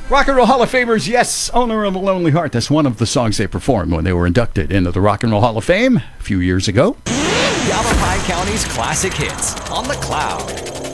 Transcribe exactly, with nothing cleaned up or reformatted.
Rock and Roll Hall of Famers, yes, Owner of a Lonely Heart. That's one of the songs they performed when they were inducted into the Rock and Roll Hall of Fame a few years ago. Yavapai County's classic hits on the Cloud.